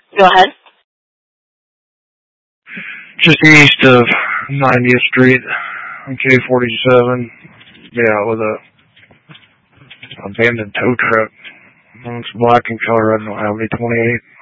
Go ahead. Just east of 90th Street on K47. Yeah, with a abandoned tow truck. It's black in color. I don't have any 28.